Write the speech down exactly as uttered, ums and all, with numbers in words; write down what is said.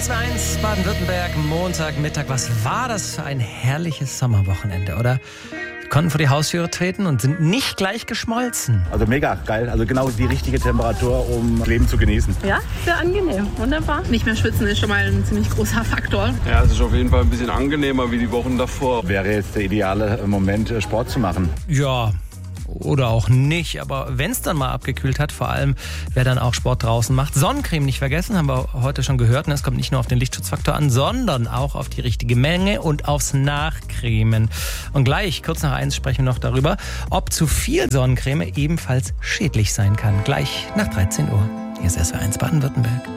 S W R eins Baden-Württemberg, Montagmittag. Was war das für ein herrliches Sommerwochenende, oder? Wir konnten vor die Haustüre treten und sind nicht gleich geschmolzen. Also mega geil, also genau die richtige Temperatur, um Leben zu genießen. Ja, sehr angenehm, wunderbar. Nicht mehr schwitzen ist schon mal ein ziemlich großer Faktor. Ja, es ist auf jeden Fall ein bisschen angenehmer wie die Wochen davor. Wäre jetzt der ideale Moment, Sport zu machen. Ja, oder auch nicht. Aber wenn es dann mal abgekühlt hat, vor allem wer dann auch Sport draußen macht. Sonnencreme nicht vergessen, haben wir heute schon gehört. Es kommt nicht nur auf den Lichtschutzfaktor an, sondern auch auf die richtige Menge und aufs Nachcremen. Und gleich, kurz nach eins, sprechen wir noch darüber, ob zu viel Sonnencreme ebenfalls schädlich sein kann. Gleich nach dreizehn Uhr. Hier ist S W R eins Baden-Württemberg.